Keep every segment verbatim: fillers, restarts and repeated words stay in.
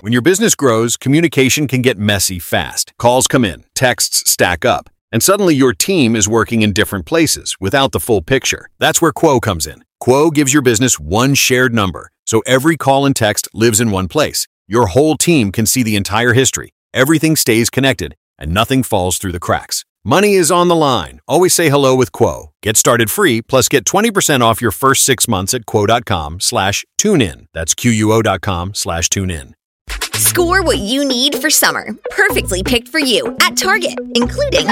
When your business grows, communication can get messy fast. Calls come in, texts stack up, and suddenly your team is working in different places without the full picture. That's where Quo comes in. Quo gives your business one shared number, so every call and text lives in one place. Your whole team can see the entire history. Everything stays connected, and nothing falls through the cracks. Money is on the line. Always say hello with Quo. Get started free, plus get twenty percent off your first six months at quo.com slash tune in. That's Q-U-O.com slash tune in. Score what you need for summer. Perfectly picked for you at Target, including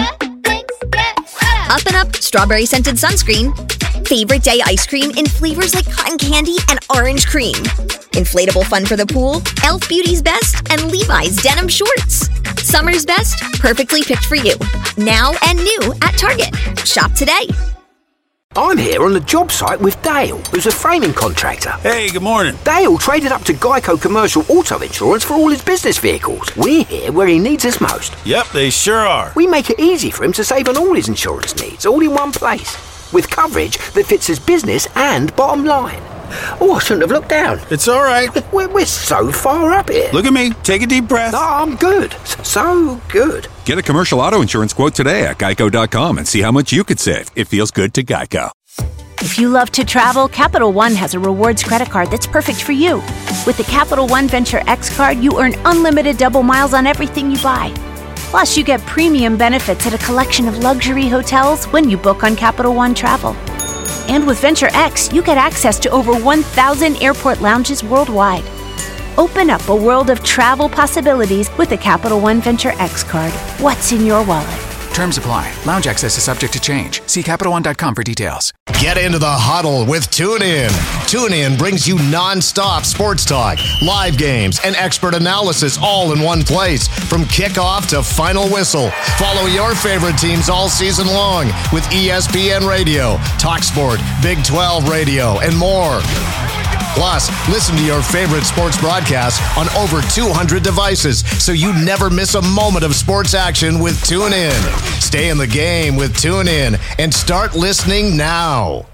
Up and Up Strawberry Scented Sunscreen, Favorite Day Ice Cream in flavors like cotton candy and orange cream, Inflatable Fun for the Pool, e l f Beauty's Best, and Levi's Denim Shorts. Summer's best, perfectly picked for you. Now and new at Target. Shop today. I'm here on the job site with Dale, who's a framing contractor. Hey, good morning. Dale traded up to Geico Commercial Auto Insurance for all his business vehicles. We're here where he needs us most. Yep, they sure are. We make it easy for him to save on all his insurance needs, all in one place, with coverage that fits his business and bottom line. Oh, I shouldn't have looked down. It's all right. We're, we're so far up here. Look at me. Take a deep breath. No, I'm good. So good. Get a commercial auto insurance quote today at geico dot com and see how much you could save. It feels good to Geico. If you love to travel, Capital One has a rewards credit card that's perfect for you. With the Capital One Venture X card, you earn unlimited double miles on everything you buy. Plus, you get premium benefits at a collection of luxury hotels when you book on Capital One Travel. And with Venture X, you get access to over one thousand airport lounges worldwide. Open up a world of travel possibilities with the Capital One Venture X card. What's in your wallet? Terms apply. Lounge access is subject to change. See Capital One dot com for details. Get into the huddle with TuneIn. TuneIn brings you non-stop sports talk, live games, and expert analysis all in one place. From kickoff to final whistle. Follow your favorite teams all season long with E S P N Radio, TalkSport, Big twelve Radio, and more. Plus, listen to your favorite sports broadcasts on over two hundred devices so you never miss a moment of sports action with TuneIn. Stay in the game with TuneIn and start listening now.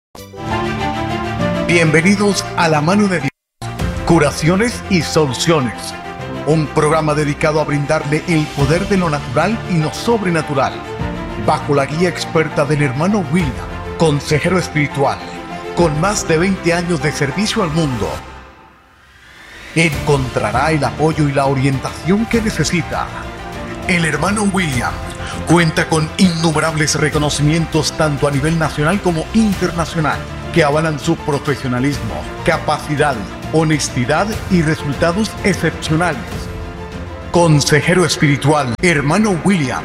Bienvenidos a La Mano de Dios, Curaciones y Soluciones, un programa dedicado a brindarle el poder de lo natural y lo sobrenatural, bajo la guía experta del hermano William, consejero espiritual, con más de veinte años de servicio al mundo. Encontrará el apoyo y la orientación que necesita. El hermano William cuenta con innumerables reconocimientos tanto a nivel nacional como internacional que avalan su profesionalismo, capacidad, honestidad y resultados excepcionales. Consejero espiritual, hermano William.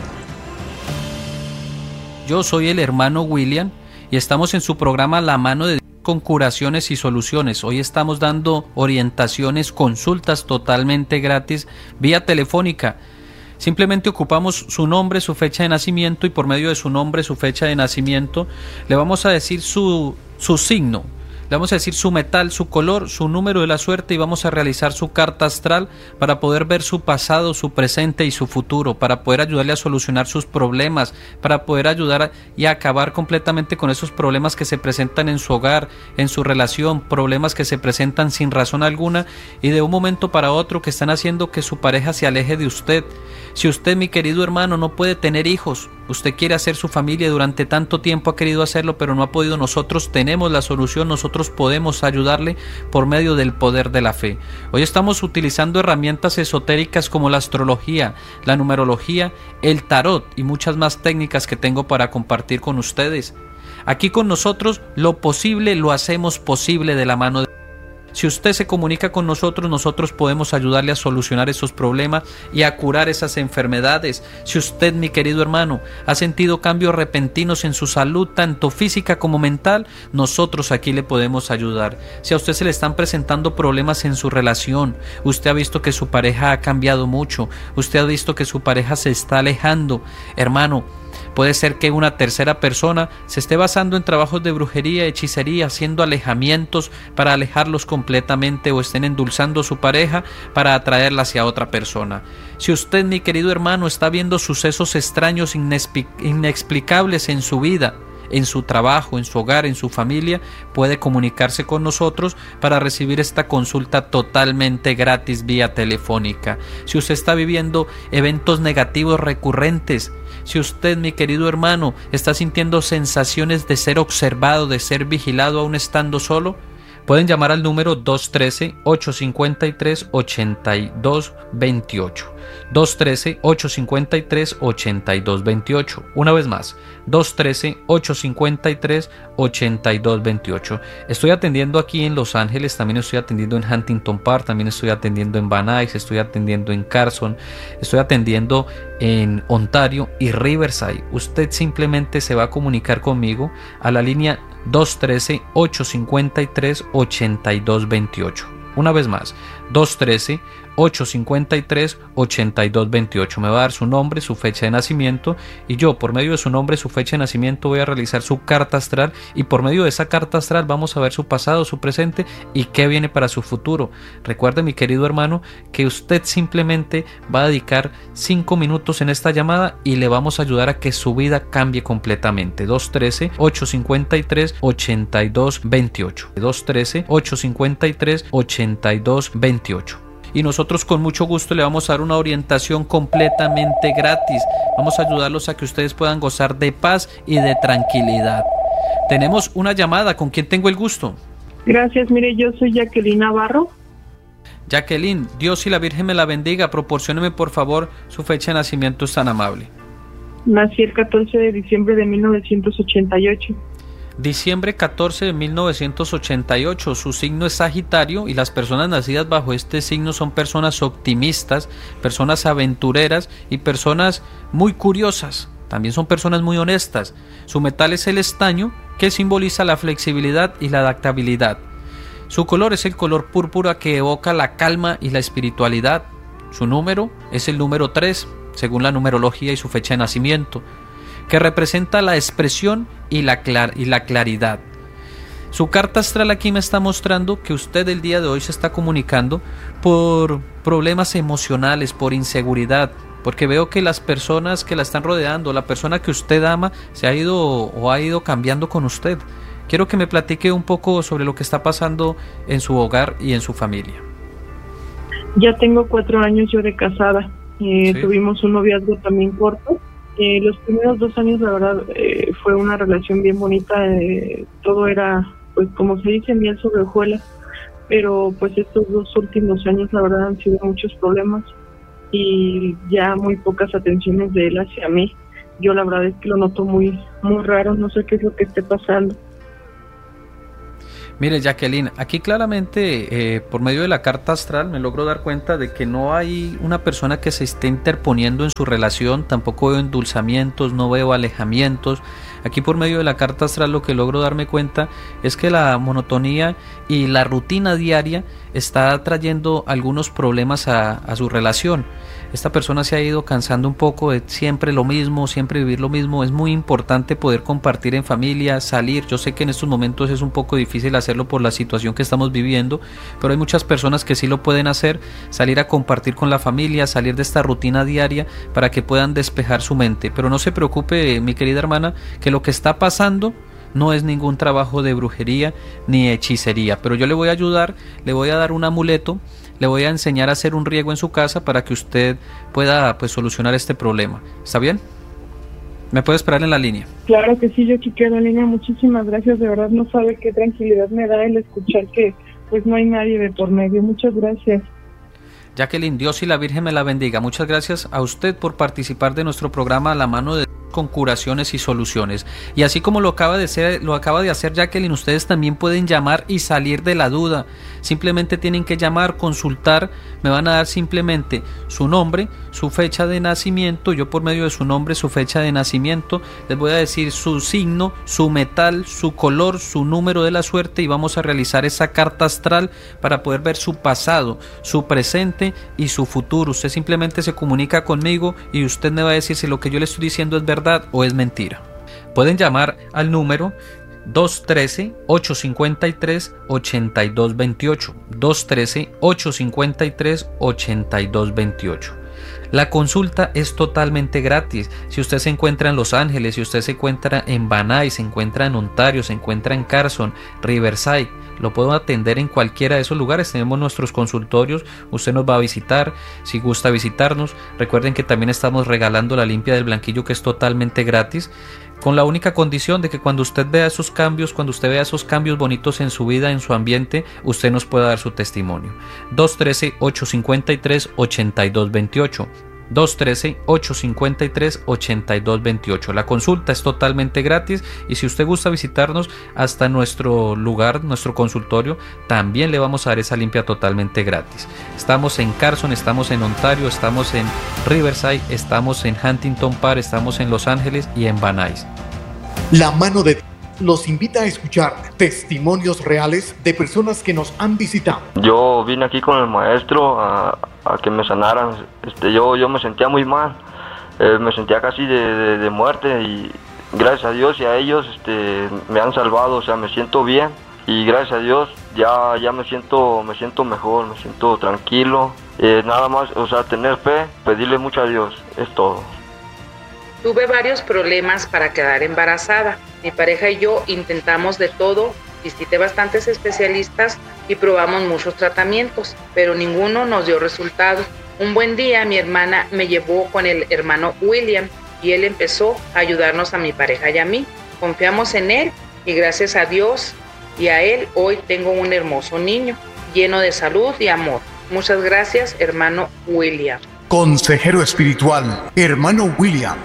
Yo soy el hermano William y estamos en su programa La Mano de Dios con curaciones y soluciones. Hoy estamos dando orientaciones, consultas totalmente gratis vía telefónica. Simplemente ocupamos su nombre, su fecha de nacimiento y por medio de su nombre, su fecha de nacimiento, le vamos a decir su, su signo. Le vamos a decir su metal, su color, su número de la suerte y vamos a realizar su carta astral para poder ver su pasado, su presente y su futuro, para poder ayudarle a solucionar sus problemas, para poder ayudar y acabar completamente con esos problemas que se presentan en su hogar, en su relación, problemas que se presentan sin razón alguna y de un momento para otro que están haciendo que su pareja se aleje de usted. Si usted, mi querido hermano, no puede tener hijos, usted quiere hacer su familia, durante tanto tiempo ha querido hacerlo pero no ha podido, nosotros tenemos la solución, nosotros podemos ayudarle por medio del poder de la fe. Hoy estamos utilizando herramientas esotéricas como la astrología, la numerología, el tarot y muchas más técnicas que tengo para compartir con ustedes. Aquí con nosotros lo posible lo hacemos posible de la mano de Si usted se comunica con nosotros, nosotros podemos ayudarle a solucionar esos problemas y a curar esas enfermedades. Si usted, mi querido hermano, ha sentido cambios repentinos en su salud, tanto física como mental, nosotros aquí le podemos ayudar. Si a usted se le están presentando problemas en su relación, usted ha visto que su pareja ha cambiado mucho, usted ha visto que su pareja se está alejando, hermano, puede ser que una tercera persona se esté basando en trabajos de brujería, hechicería, haciendo alejamientos para alejarlos completamente o estén endulzando a su pareja para atraerla hacia otra persona. Si usted, mi querido hermano, está viendo sucesos extraños, inexplicables en su vida, en su trabajo, en su hogar, en su familia, puede comunicarse con nosotros para recibir esta consulta totalmente gratis vía telefónica. Si usted está viviendo eventos negativos recurrentes, si usted, mi querido hermano, está sintiendo sensaciones de ser observado, de ser vigilado aún estando solo, pueden llamar al número dos uno tres, ocho cinco tres, ocho dos dos ocho. dos uno tres, ocho cinco tres, ocho dos dos ocho. Una vez más, dos uno tres, ocho cinco tres, ocho dos dos ocho. Estoy atendiendo aquí en Los Ángeles, también estoy atendiendo en Huntington Park, también estoy atendiendo en Van Nuys, estoy atendiendo en Carson, estoy atendiendo en Ontario y Riverside. Usted simplemente se va a comunicar conmigo a la línea dos uno tres, ocho cinco tres, ocho dos dos ocho. Una vez más, dos uno tres, ocho cinco tres, ocho dos dos ocho. Me va a dar su nombre, su fecha de nacimiento, y yo, por medio de su nombre, su fecha de nacimiento, voy a realizar su carta astral, y por medio de esa carta astral vamos a ver su pasado, su presente y qué viene para su futuro. Recuerde, mi querido hermano, que usted simplemente va a dedicar cinco minutos en esta llamada y le vamos a ayudar a que su vida cambie completamente. dos uno tres, ocho cinco tres, ocho dos dos ocho. dos uno tres, ocho cinco tres, ocho dos dos ocho. Y nosotros con mucho gusto le vamos a dar una orientación completamente gratis. Vamos a ayudarlos a que ustedes puedan gozar de paz y de tranquilidad. Tenemos una llamada. ¿Con quién tengo el gusto? Gracias, mire, yo soy Jacqueline Navarro. Jacqueline, Dios y la Virgen me la bendiga. Proporcióneme por favor su fecha de nacimiento, es tan amable. Nací el catorce de diciembre de mil novecientos ochenta y ocho. Diciembre catorce de mil novecientos ochenta y ocho, su signo es Sagitario, y las personas nacidas bajo este signo son personas optimistas, personas aventureras y personas muy curiosas. También son personas muy honestas. Su metal es el estaño, que simboliza la flexibilidad y la adaptabilidad. Su color es el color púrpura, que evoca la calma y la espiritualidad. Su número es el número tres, según la numerología, y su fecha de nacimiento, que representa la expresión y la, clar- y la claridad. Su carta astral aquí me está mostrando que usted el día de hoy se está comunicando por problemas emocionales, por inseguridad, porque veo que las personas que la están rodeando, la persona que usted ama, se ha ido o ha ido cambiando con usted. Quiero que me platique un poco sobre lo que está pasando en su hogar y en su familia. Ya tengo cuatro años yo de casada. Eh, ¿Sí? Tuvimos un noviazgo también corto. Eh, los primeros dos años, la verdad, eh, fue una relación bien bonita. Eh, todo era, pues, como se dice, miel sobre hojuelas. Pero, pues, estos dos últimos años, la verdad, han sido muchos problemas y ya muy pocas atenciones de él hacia mí. Yo, la verdad, es que lo noto muy, muy raro. No sé qué es lo que esté pasando. Mire, Jacqueline, aquí claramente eh, por medio de la carta astral me logro dar cuenta de que no hay una persona que se esté interponiendo en su relación. Tampoco veo endulzamientos, no veo alejamientos. Aquí por medio de la carta astral lo que logro darme cuenta es que la monotonía y la rutina diaria está trayendo algunos problemas a, a su relación. Esta persona se ha ido cansando un poco de siempre lo mismo, siempre vivir lo mismo. Es muy importante poder compartir en familia, salir. Yo sé que en estos momentos es un poco difícil hacerlo por la situación que estamos viviendo, pero hay muchas personas que sí lo pueden hacer, salir a compartir con la familia, salir de esta rutina diaria para que puedan despejar su mente. Pero no se preocupe, mi querida hermana, que lo que está pasando no es ningún trabajo de brujería ni hechicería, pero yo le voy a ayudar, le voy a dar un amuleto, le voy a enseñar a hacer un riego en su casa para que usted pueda, pues, solucionar este problema. ¿Está bien? ¿Me puede esperar en la línea? Claro que sí, yo aquí quedo en línea. Muchísimas gracias, de verdad no sabe qué tranquilidad me da el escuchar que pues no hay nadie de por medio. Muchas gracias. Jacqueline, Dios y la Virgen me la bendiga. Muchas gracias a usted por participar de nuestro programa A la Mano de con curaciones y soluciones. Y así como lo acaba de hacer, lo acaba de hacer Jacqueline, ustedes también pueden llamar y salir de la duda. Simplemente tienen que llamar, consultar, me van a dar simplemente su nombre, su fecha de nacimiento, yo por medio de su nombre, su fecha de nacimiento, les voy a decir su signo, su metal, su color, su número de la suerte, y vamos a realizar esa carta astral para poder ver su pasado, su presente y su futuro. Usted simplemente se comunica conmigo y usted me va a decir si lo que yo le estoy diciendo es verdad o es mentira. Pueden llamar al número dos uno tres, ocho cinco tres, ocho dos dos ocho, dos uno tres, ocho cinco tres, ocho dos dos ocho. La consulta es totalmente gratis. Si usted se encuentra en Los Ángeles, si usted se encuentra en Van Nuys, se encuentra en Ontario, se encuentra en Carson, Riverside, lo puedo atender en cualquiera de esos lugares. Tenemos nuestros consultorios, usted nos va a visitar si gusta visitarnos. Recuerden que también estamos regalando la limpia del blanquillo, que es totalmente gratis, con la única condición de que cuando usted vea esos cambios, cuando usted vea esos cambios bonitos en su vida, en su ambiente, usted nos pueda dar su testimonio. dos uno tres, ocho cinco tres, ocho dos dos ocho. dos uno tres, ocho cinco tres, ocho dos dos ocho. La consulta es totalmente gratis y si usted gusta visitarnos hasta nuestro lugar, nuestro consultorio, también le vamos a dar esa limpia totalmente gratis. Estamos en Carson, estamos en Ontario, estamos en Riverside, estamos en Huntington Park, estamos en Los Ángeles y en Van Nuys. La mano de Dios los invita a escuchar testimonios reales de personas que nos han visitado. Yo vine aquí con el maestro a, a que me sanaran. Este, yo, yo me sentía muy mal, eh, me sentía casi de, de, de muerte y gracias a Dios y a ellos este, me han salvado, o sea, me siento bien y gracias a Dios ya, ya me siento, me siento mejor, me siento tranquilo. Eh, nada más, o sea, tener fe, pedirle mucho a Dios, es todo. Tuve varios problemas para quedar embarazada. Mi pareja y yo intentamos de todo, visité bastantes especialistas y probamos muchos tratamientos, pero ninguno nos dio resultado. Un buen día mi hermana me llevó con el hermano William y él empezó a ayudarnos a mi pareja y a mí. Confiamos en él y gracias a Dios y a él hoy tengo un hermoso niño lleno de salud y amor. Muchas gracias, hermano William. Consejero espiritual, hermano William.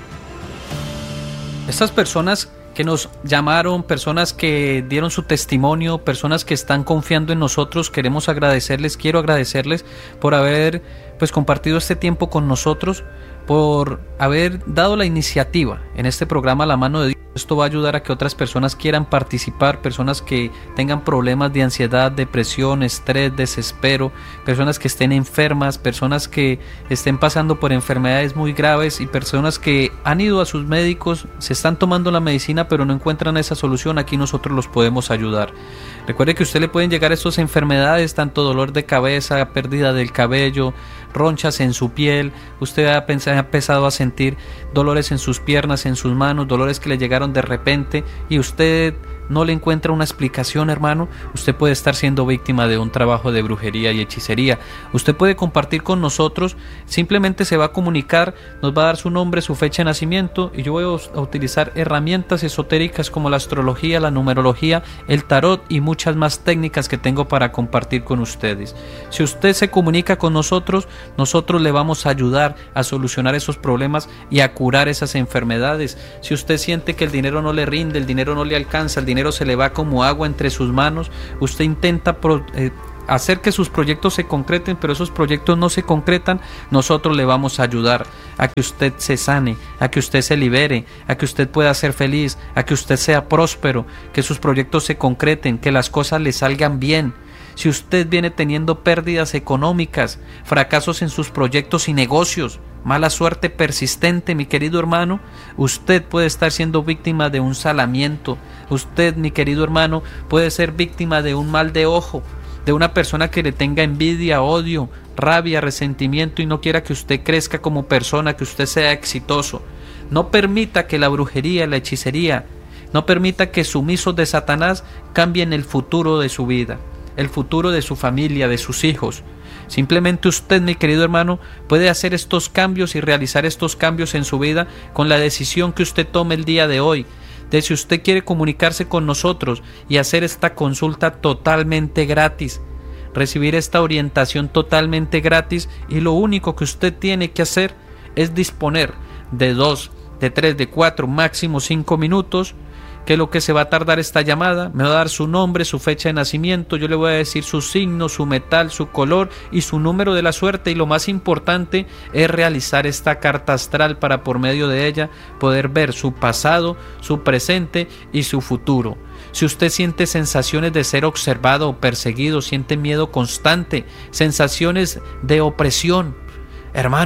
Estas personas que nos llamaron, personas que dieron su testimonio, personas que están confiando en nosotros, queremos agradecerles, quiero agradecerles por haber pues compartido este tiempo con nosotros, por haber dado la iniciativa en este programa La Mano de Dios. Esto va a ayudar a que otras personas quieran participar, personas que tengan problemas de ansiedad, depresión, estrés, desespero, personas que estén enfermas, personas que estén pasando por enfermedades muy graves y personas que han ido a sus médicos, se están tomando la medicina pero no encuentran esa solución. Aquí nosotros los podemos ayudar. Recuerde que a usted le pueden llegar estas enfermedades, tanto dolor de cabeza, pérdida del cabello, ronchas en su piel, usted ha, pensado, ha empezado a sentir dolores en sus piernas, en sus manos, dolores que le llegaron de repente y usted no le encuentra una explicación, hermano. Usted puede estar siendo víctima de un trabajo de brujería y hechicería. Usted puede compartir con nosotros, simplemente se va a comunicar, nos va a dar su nombre, su fecha de nacimiento y yo voy a utilizar herramientas esotéricas como la astrología, la numerología, el tarot y muchas más técnicas que tengo para compartir con ustedes. Si usted se comunica con nosotros, nosotros le vamos a ayudar a solucionar esos problemas y a curar esas enfermedades. Si usted siente que el dinero no le rinde, el dinero no le alcanza, el dinero se le va como agua entre sus manos, usted intenta pro, eh, hacer que sus proyectos se concreten, pero esos proyectos no se concretan, nosotros le vamos a ayudar a que usted se sane, a que usted se libere, a que usted pueda ser feliz, a que usted sea próspero, que sus proyectos se concreten, que las cosas le salgan bien. Si usted viene teniendo pérdidas económicas, fracasos en sus proyectos y negocios, mala suerte persistente, mi querido hermano, usted puede estar siendo víctima de un salamiento. Usted, mi querido hermano, puede ser víctima de un mal de ojo, de una persona que le tenga envidia, odio, rabia, resentimiento y no quiera que usted crezca como persona, que usted sea exitoso. No permita que la brujería, la hechicería, no permita que sumisos de Satanás cambien el futuro de su vida, el futuro de su familia, de sus hijos. Simplemente usted, mi querido hermano, puede hacer estos cambios y realizar estos cambios en su vida con la decisión que usted tome el día de hoy, de si usted quiere comunicarse con nosotros y hacer esta consulta totalmente gratis, recibir esta orientación totalmente gratis, y lo único que usted tiene que hacer es disponer de dos, de tres, de cuatro, máximo cinco minutos, que es lo que se va a tardar esta llamada. Me va a dar su nombre, su fecha de nacimiento, yo le voy a decir su signo, su metal, su color y su número de la suerte, y lo más importante es realizar esta carta astral para por medio de ella poder ver su pasado, su presente y su futuro. Si usted siente sensaciones de ser observado o perseguido, siente miedo constante, sensaciones de opresión, hermano,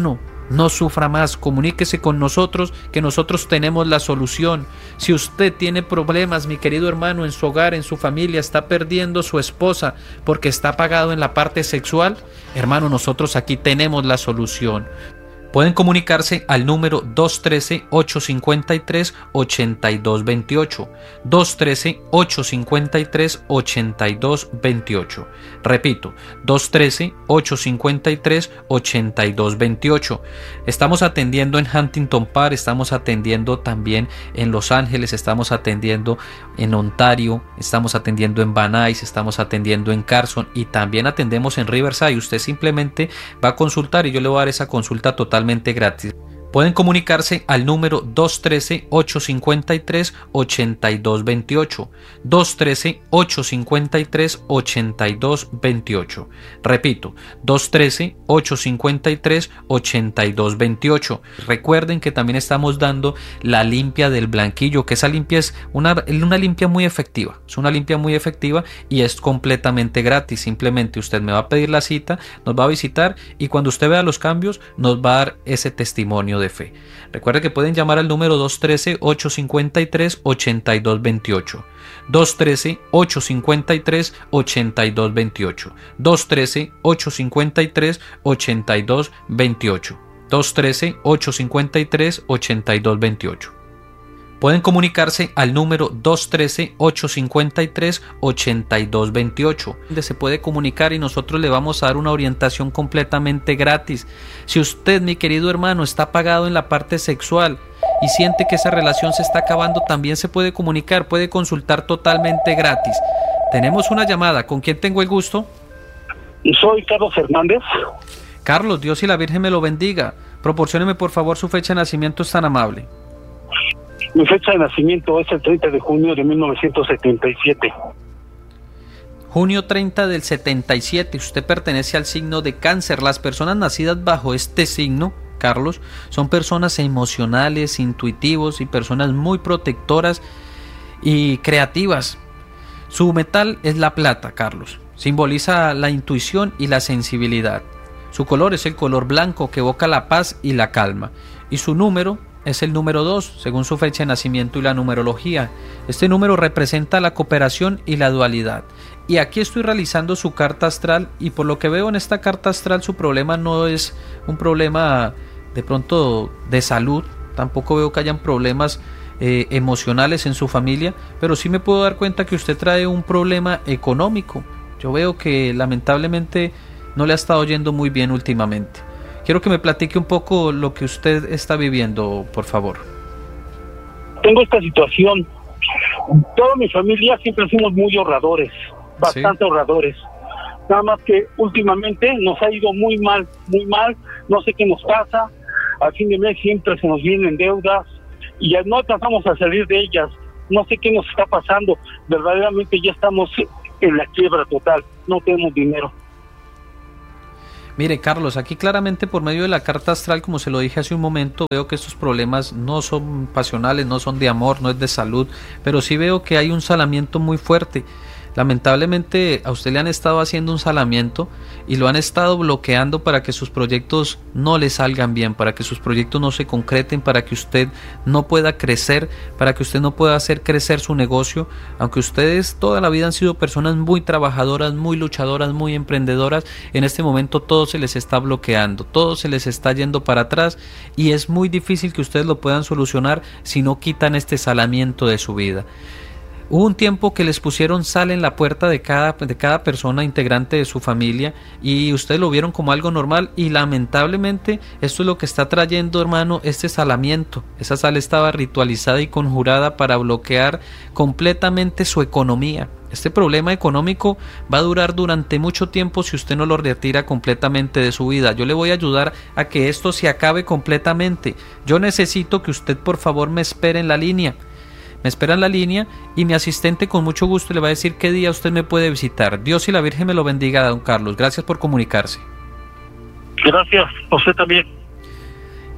no sufra más, comuníquese con nosotros, que nosotros tenemos la solución. Si usted tiene problemas, mi querido hermano, en su hogar, en su familia, está perdiendo su esposa porque está apagado en la parte sexual, hermano, nosotros aquí tenemos la solución. Pueden comunicarse al número dos uno tres, ocho cinco tres, ocho dos dos ocho, dos uno tres, ocho cinco tres, ocho dos dos ocho. Repito, dos uno tres, ocho cinco tres, ocho dos dos ocho. Estamos atendiendo en Huntington Park, estamos atendiendo también en Los Ángeles, estamos atendiendo en Ontario, estamos atendiendo en Van Nuys, estamos atendiendo en Carson y también atendemos en Riverside. Usted simplemente va a consultar y yo le voy a dar esa consulta totalmente gratis. Pueden comunicarse al número dos uno tres, ocho cinco tres, ocho dos dos ocho, dos uno tres, ocho cinco tres, ocho dos dos ocho. Repito, dos uno tres, ocho cinco tres, ocho dos dos ocho. Recuerden que también estamos dando la limpia del blanquillo, que esa limpia es una, una limpia muy efectiva, es una limpia muy efectiva y es completamente gratis. Simplemente usted me va a pedir la cita, nos va a visitar y cuando usted vea los cambios nos va a dar ese testimonio de fe. Recuerde que pueden llamar al número dos uno tres, ocho cinco tres, ocho dos dos ocho, dos uno tres, ocho cinco tres, ocho dos dos ocho, dos uno tres, ocho cinco tres, ocho dos dos ocho, dos uno tres, ocho cinco tres, ocho dos dos ocho. Pueden comunicarse al número dos uno tres, ocho cinco tres, ocho dos dos ocho, donde se puede comunicar y nosotros le vamos a dar una orientación completamente gratis. Si usted, mi querido hermano, está apagado en la parte sexual y siente que esa relación se está acabando, también se puede comunicar, puede consultar totalmente gratis. Tenemos una llamada. ¿Con quién tengo el gusto? Soy Carlos Hernández. Carlos, Dios y la Virgen me lo bendiga. Proporcióneme por favor su fecha de nacimiento, es tan amable. Mi fecha de nacimiento es el treinta de junio de mil novecientos setenta y siete. Junio treinta del setenta y siete. Usted pertenece al signo de Cáncer. Las personas nacidas bajo este signo, Carlos, son personas emocionales, intuitivos y personas muy protectoras y creativas. Su metal es la plata, Carlos. Simboliza la intuición y la sensibilidad. Su color es el color blanco, que evoca la paz y la calma. Y su número es el número dos, según su fecha de nacimiento y la numerología. Este número representa la cooperación y la dualidad. Y aquí estoy realizando su carta astral y por lo que veo en esta carta astral su problema no es un problema de pronto de salud. Tampoco veo que hayan problemas eh, emocionales en su familia, pero sí me puedo dar cuenta que usted trae un problema económico. Yo veo que lamentablemente no le ha estado yendo muy bien últimamente. Quiero que me platique un poco lo que usted está viviendo, por favor. Tengo esta situación. Toda mi familia siempre fuimos muy ahorradores, bastante ¿Sí? ahorradores. Nada más que últimamente nos ha ido muy mal, muy mal. No sé qué nos pasa. Al fin de mes siempre se nos vienen deudas y ya no alcanzamos a salir de ellas. No sé qué nos está pasando. Verdaderamente ya estamos en la quiebra total. No tenemos dinero. Mire, Carlos, aquí claramente por medio de la carta astral, como se lo dije hace un momento, veo que estos problemas no son pasionales, no son de amor, no es de salud, pero sí veo que hay un salamiento muy fuerte. Lamentablemente a usted le han estado haciendo un salamiento y lo han estado bloqueando para que sus proyectos no le salgan bien, para que sus proyectos no se concreten, para que usted no pueda crecer, para que usted no pueda hacer crecer su negocio. Aunque ustedes toda la vida han sido personas muy trabajadoras, muy luchadoras, muy emprendedoras, en este momento todo se les está bloqueando, todo se les está yendo para atrás y es muy difícil que ustedes lo puedan solucionar si no quitan este salamiento de su vida. Hubo un tiempo que les pusieron sal en la puerta de cada, de cada persona integrante de su familia y ustedes lo vieron como algo normal y lamentablemente esto es lo que está trayendo, hermano, este salamiento. Esa sal estaba ritualizada y conjurada para bloquear completamente su economía. Este problema económico va a durar durante mucho tiempo si usted no lo retira completamente de su vida. Yo le voy a ayudar a que esto se acabe completamente. Yo necesito que usted por favor me espere en la línea. Me espera en la línea y mi asistente con mucho gusto le va a decir qué día usted me puede visitar. Dios y la Virgen me lo bendiga, don Carlos. Gracias por comunicarse. Gracias, a usted también.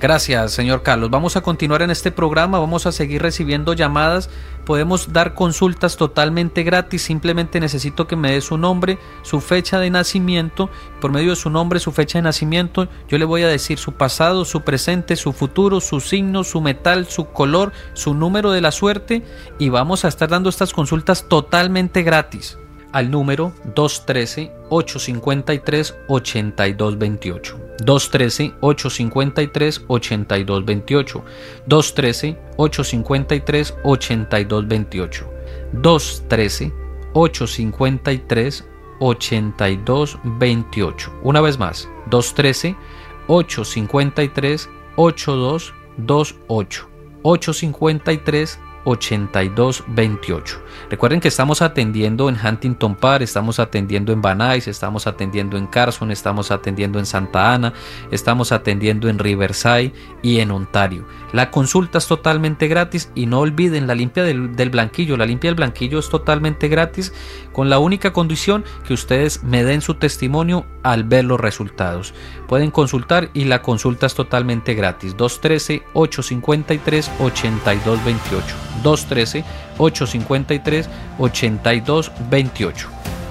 Gracias, señor Carlos. Vamos a continuar en este programa, vamos a seguir recibiendo llamadas, podemos dar consultas totalmente gratis, simplemente necesito que me dé su nombre, su fecha de nacimiento, por medio de su nombre, su fecha de nacimiento, yo le voy a decir su pasado, su presente, su futuro, su signo, su metal, su color, su número de la suerte, y vamos a estar dando estas consultas totalmente gratis al número dos uno tres, ocho cinco tres, ocho dos dos ocho. dos uno tres, ocho cinco tres, ocho dos dos ocho. dos uno tres, ocho cinco tres, ocho dos dos ocho. dos uno tres, ocho cinco tres, ocho dos dos ocho. Una vez más, dos uno tres, ocho cinco tres, ocho dos dos ocho. ocho cinco tres, ocho dos dos ocho. Recuerden que estamos atendiendo en Huntington Park, estamos atendiendo en Van Nuys, estamos atendiendo en Carson, estamos atendiendo en Santa Ana, estamos atendiendo en Riverside y en Ontario. La consulta es totalmente gratis y no olviden la limpia del, del blanquillo. La limpia del blanquillo es totalmente gratis, con la única condición que ustedes me den su testimonio al ver los resultados. Pueden consultar y la consulta es totalmente gratis. dos uno tres, ocho cinco tres, ocho dos dos ocho. dos uno tres, ocho cinco tres, ocho dos dos ocho.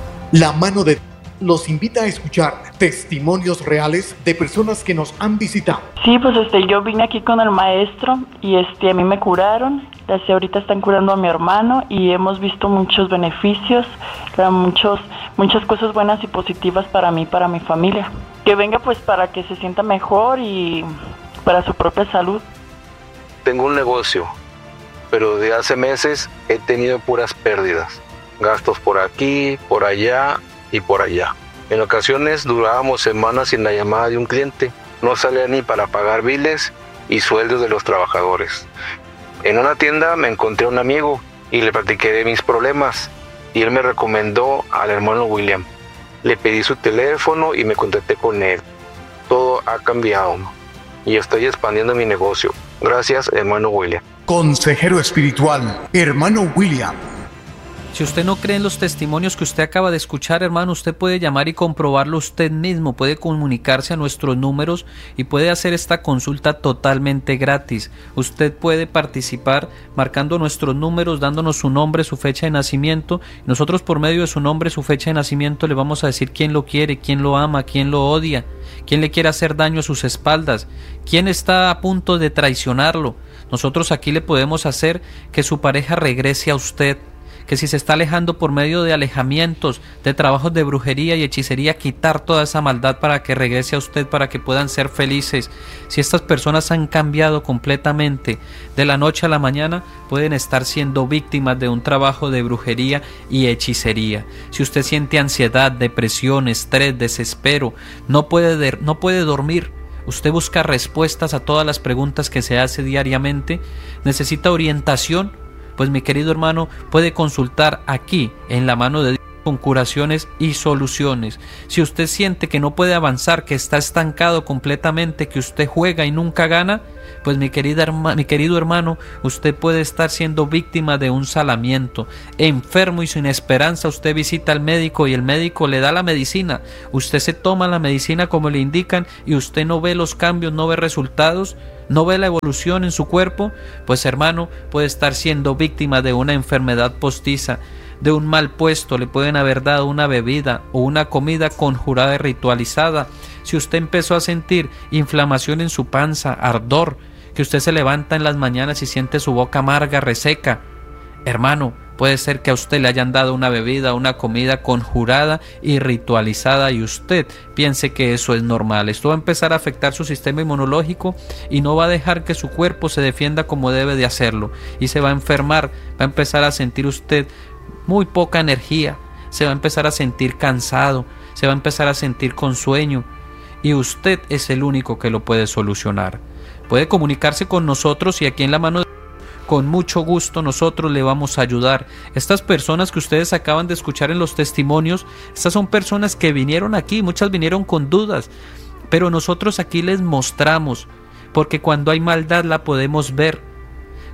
La mano de los invita a escuchar testimonios reales de personas que nos han visitado. Sí, pues este, yo vine aquí con el maestro y este, a mí me curaron. Así ahorita están curando a mi hermano y hemos visto muchos beneficios, muchos, muchas cosas buenas y positivas para mí, para mi familia. Que venga pues para que se sienta mejor y para su propia salud. Tengo un negocio, pero de hace meses he tenido puras pérdidas. Gastos por aquí, por allá y por allá. En ocasiones durábamos semanas sin la llamada de un cliente. No salía ni para pagar biles y sueldos de los trabajadores. En una tienda me encontré a un amigo y le platiqué de mis problemas y él me recomendó al hermano William. Le pedí su teléfono y me contacté con él. Todo ha cambiado y estoy expandiendo mi negocio. Gracias, hermano William. Consejero espiritual, hermano William. Si usted no cree en los testimonios que usted acaba de escuchar, hermano, usted puede llamar y comprobarlo usted mismo, puede comunicarse a nuestros números y puede hacer esta consulta totalmente gratis. Usted puede participar marcando nuestros números, dándonos su nombre, su fecha de nacimiento. Nosotros por medio de su nombre, su fecha de nacimiento le vamos a decir quién lo quiere, quién lo ama, quién lo odia, quién le quiere hacer daño a sus espaldas, quién está a punto de traicionarlo. Nosotros aquí le podemos hacer que su pareja regrese a usted, que si se está alejando por medio de alejamientos, de trabajos de brujería y hechicería, quitar toda esa maldad para que regrese a usted, para que puedan ser felices. Si estas personas han cambiado completamente de la noche a la mañana, pueden estar siendo víctimas de un trabajo de brujería y hechicería. Si usted siente ansiedad, depresión, estrés, desespero, no puede, de, no puede dormir, usted busca respuestas a todas las preguntas que se hace diariamente, necesita orientación, pues mi querido hermano puede consultar aquí en la mano de Dios con curaciones y soluciones. Si usted siente que no puede avanzar, que está estancado completamente, que usted juega y nunca gana, pues mi, querida, mi querido hermano, usted puede estar siendo víctima de un salamiento. Enfermo y sin esperanza, usted visita al médico y el médico le da la medicina. Usted se toma la medicina como le indican y usted no ve los cambios, no ve resultados, no ve la evolución en su cuerpo, pues hermano, puede estar siendo víctima de una enfermedad postiza, de un mal puesto. Le pueden haber dado una bebida o una comida conjurada y ritualizada. Si usted empezó a sentir inflamación en su panza, ardor, que usted se levanta en las mañanas y siente su boca amarga, reseca, hermano, puede ser que a usted le hayan dado una bebida, una comida conjurada y ritualizada y usted piense que eso es normal. Esto va a empezar a afectar su sistema inmunológico y no va a dejar que su cuerpo se defienda como debe de hacerlo y se va a enfermar, va a empezar a sentir usted muy poca energía, se va a empezar a sentir cansado, se va a empezar a sentir con sueño y usted es el único que lo puede solucionar. Puede comunicarse con nosotros y aquí en la mano de con mucho gusto nosotros le vamos a ayudar. Estas personas que ustedes acaban de escuchar en los testimonios, estas son personas que vinieron aquí, muchas vinieron con dudas, pero nosotros aquí les mostramos, porque cuando hay maldad la podemos ver.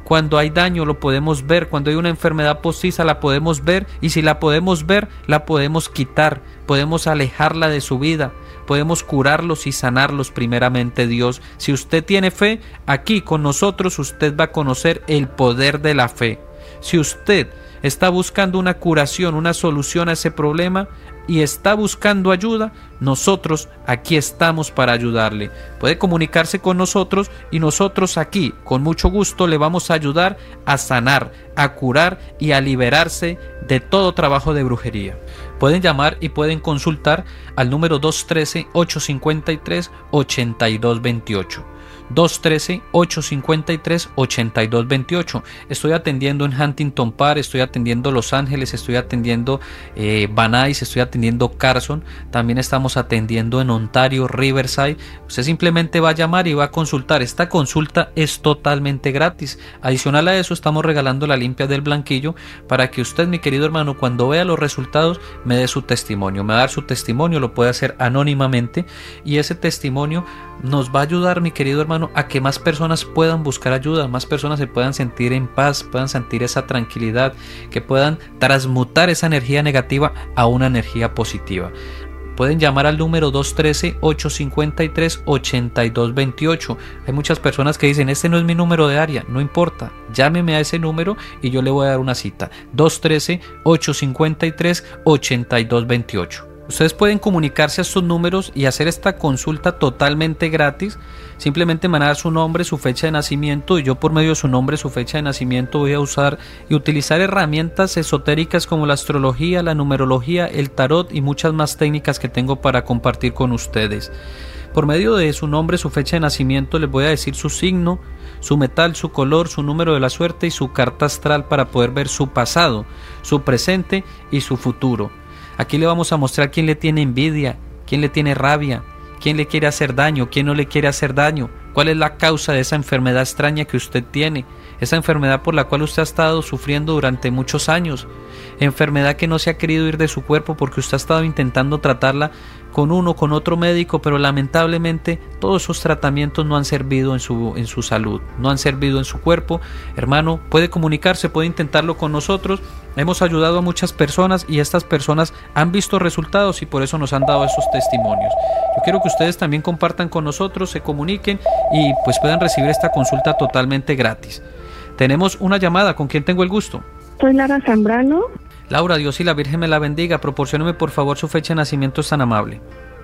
cuando hay daño lo podemos ver, cuando hay una enfermedad postiza la podemos ver, y si la podemos ver, la podemos quitar, podemos alejarla de su vida, podemos curarlos y sanarlos primeramente Dios. Si usted tiene fe, aquí con nosotros usted va a conocer el poder de la fe. Si usted está buscando una curación, una solución a ese problema y está buscando ayuda, nosotros aquí estamos para ayudarle. Puede comunicarse con nosotros y nosotros aquí con mucho gusto le vamos a ayudar a sanar, a curar y a liberarse de todo trabajo de brujería. Pueden llamar y pueden consultar al número dos uno tres, ocho cinco tres, ocho dos dos ocho. dos uno tres, ocho cinco tres, ocho dos dos ocho. Estoy atendiendo en Huntington Park, estoy atendiendo Los Ángeles, estoy atendiendo eh, Van Nuys, estoy atendiendo Carson, también estamos atendiendo en Ontario, Riverside. Usted simplemente va a llamar y va a consultar. Esta consulta es totalmente gratis. Adicional a eso, estamos regalando la limpia del blanquillo para que usted, mi querido hermano, cuando vea los resultados, me dé su testimonio. Me va a dar su testimonio, lo puede hacer anónimamente y ese testimonio nos va a ayudar, mi querido hermano, a que más personas puedan buscar ayuda, más personas se puedan sentir en paz, puedan sentir esa tranquilidad, que puedan transmutar esa energía negativa a una energía positiva. Pueden llamar al número dos uno tres, ocho cinco tres, ocho dos dos ocho. Hay muchas personas que dicen, este no es mi número de área. No importa, llámeme a ese número y yo le voy a dar una cita. dos uno tres, ocho cinco tres, ocho dos dos ocho. Ustedes pueden comunicarse a estos números y hacer esta consulta totalmente gratis. Simplemente mandar su nombre, su fecha de nacimiento, y yo por medio de su nombre, su fecha de nacimiento voy a usar y utilizar herramientas esotéricas como la astrología, la numerología, el tarot y muchas más técnicas que tengo para compartir con ustedes. Por medio de su nombre, su fecha de nacimiento, les voy a decir su signo, su metal, su color, su número de la suerte y su carta astral para poder ver su pasado, su presente y su futuro. Aquí le vamos a mostrar quién le tiene envidia, quién le tiene rabia, quién le quiere hacer daño, quién no le quiere hacer daño, cuál es la causa de esa enfermedad extraña que usted tiene, esa enfermedad por la cual usted ha estado sufriendo durante muchos años, enfermedad que no se ha querido ir de su cuerpo porque usted ha estado intentando tratarla con uno, con otro médico, pero lamentablemente todos esos tratamientos no han servido en su, en su salud, no han servido en su cuerpo. Hermano, puede comunicarse, puede intentarlo con nosotros. Hemos ayudado a muchas personas y estas personas han visto resultados y por eso nos han dado esos testimonios. Yo quiero que ustedes también compartan con nosotros, se comuniquen y pues puedan recibir esta consulta totalmente gratis. Tenemos una llamada, ¿con quién tengo el gusto? Soy Lara Zambrano. Laura, Dios y la Virgen me la bendiga. Proporcióneme por favor su fecha de nacimiento, es tan amable.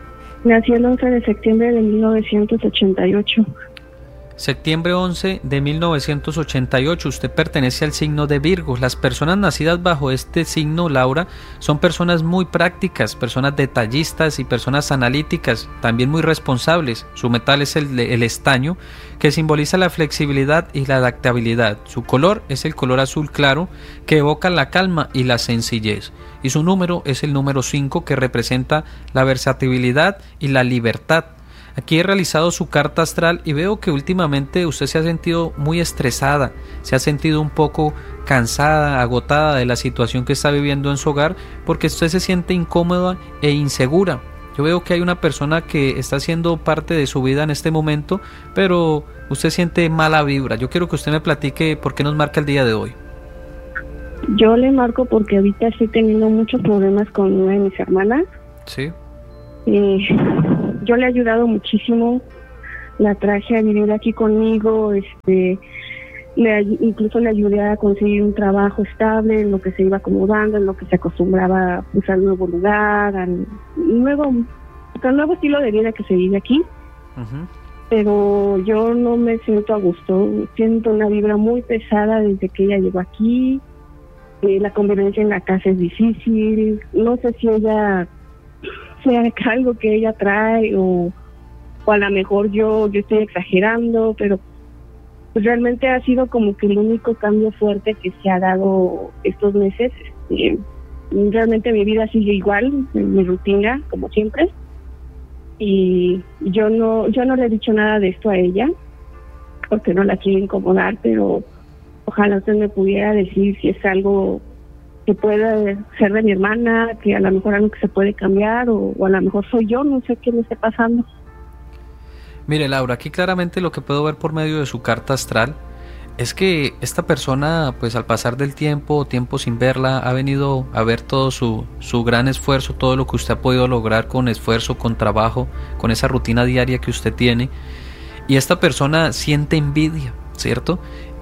Nací el once de septiembre de mil novecientos ochenta y ocho. Septiembre once de mil novecientos ochenta y ocho. Usted pertenece al signo de Virgo. Las personas nacidas bajo este signo, Laura, son personas muy prácticas, personas detallistas y personas analíticas, también muy responsables. Su metal es el, el estaño, que simboliza la flexibilidad y la adaptabilidad. Su color es el color azul claro, que evoca la calma y la sencillez. Y su número es el número cinco, que representa la versatilidad y la libertad. Aquí he realizado su carta astral y veo que últimamente usted se ha sentido muy estresada, se ha sentido un poco cansada, agotada de la situación que está viviendo en su hogar, porque usted se siente incómoda e insegura. Yo veo que hay una persona que está siendo parte de su vida en este momento, pero usted siente mala vibra. Yo quiero que usted me platique por qué nos marca el día de hoy. Yo le marco porque ahorita estoy teniendo muchos problemas con una de mis hermanas. Sí. Eh, yo le he ayudado muchísimo, la traje a vivir aquí conmigo, este, le, incluso le ayudé a conseguir un trabajo estable, en lo que se iba acomodando, en lo que se acostumbraba pues, al nuevo lugar, al nuevo, al nuevo estilo de vida que se vive aquí. Uh-huh. Pero yo no me siento a gusto, siento una vibra muy pesada desde que ella llegó aquí, eh, la convivencia en la casa es difícil, no sé si ella sea algo que ella trae o, o a lo mejor yo yo estoy exagerando, pero pues realmente ha sido como que el único cambio fuerte que se ha dado estos meses. Este, realmente mi vida sigue igual, mi rutina como siempre, y yo no yo no le he dicho nada de esto a ella porque no la quiero incomodar, pero ojalá usted me pudiera decir si es algo que puede ser de mi hermana, que a lo mejor algo que se puede cambiar, o, o a lo mejor soy yo, no sé qué me esté pasando. Mire, Laura, aquí claramente lo que puedo ver por medio de su carta astral es que esta persona, pues al pasar del tiempo, tiempo sin verla, ha venido a ver todo su, su gran esfuerzo, todo lo que usted ha podido lograr con esfuerzo, con trabajo, con esa rutina diaria que usted tiene. Y esta persona siente envidia, ¿cierto?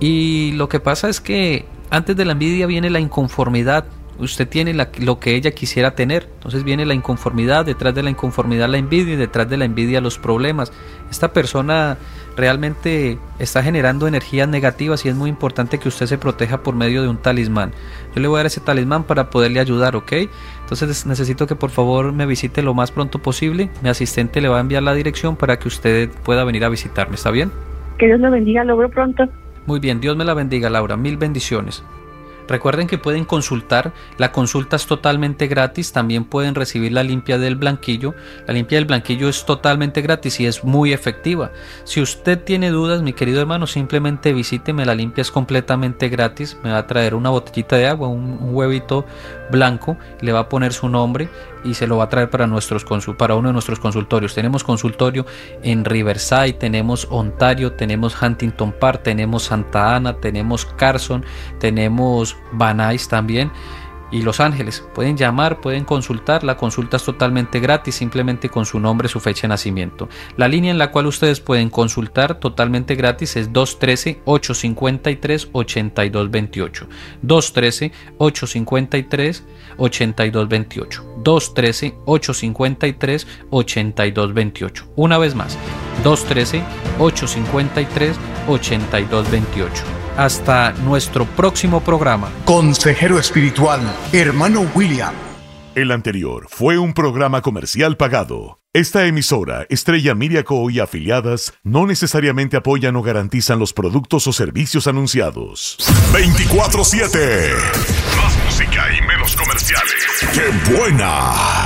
Y lo que pasa es que antes de la envidia viene la inconformidad. Usted tiene la, lo que ella quisiera tener, entonces viene la inconformidad, detrás de la inconformidad la envidia y detrás de la envidia los problemas. Esta persona realmente está generando energías negativas y es muy importante que usted se proteja por medio de un talismán. Yo le voy a dar ese talismán para poderle ayudar, ¿ok? Entonces necesito que por favor me visite lo más pronto posible. Mi asistente le va a enviar la dirección para que usted pueda venir a visitarme, ¿está bien? Que Dios lo bendiga, lo veo pronto. Muy bien, Dios me la bendiga, Laura, mil bendiciones. Recuerden que pueden consultar, la consulta es totalmente gratis, también pueden recibir la limpia del blanquillo. La limpia del blanquillo es totalmente gratis y es muy efectiva. Si usted tiene dudas, mi querido hermano, simplemente visíteme, la limpia es completamente gratis. Me va a traer una botellita de agua, un, un huevito blanco, le va a poner su nombre y se lo va a traer para, nuestros consul- para uno de nuestros consultorios. Tenemos consultorio en Riverside, tenemos Ontario, tenemos Huntington Park, tenemos Santa Ana, tenemos Carson, tenemos Van Nuys también y Los Ángeles. Pueden llamar, pueden consultar, la consulta es totalmente gratis, simplemente con su nombre, su fecha de nacimiento. La línea en la cual ustedes pueden consultar totalmente gratis es dos uno tres, ocho cinco tres, ocho dos dos ocho, dos uno tres, ocho cinco tres, ocho dos dos ocho, dos uno tres, ocho cinco tres, ocho dos dos ocho. Una vez más, dos uno tres, ocho cinco tres, ocho dos dos ocho. Hasta nuestro próximo programa. Consejero espiritual, hermano William. El anterior fue un programa comercial pagado. Esta emisora, Estrella Media Co. y afiliadas, no necesariamente apoyan o garantizan los productos o servicios anunciados. veinticuatro siete. Más música y menos comerciales. ¡Qué buena!